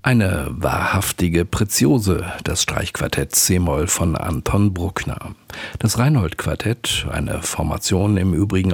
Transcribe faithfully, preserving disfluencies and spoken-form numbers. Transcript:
Eine wahrhaftige Preziose, das Streichquartett c-Moll von Anton Bruckner. Das Reinhold-Quartett, eine Formation im Übrigen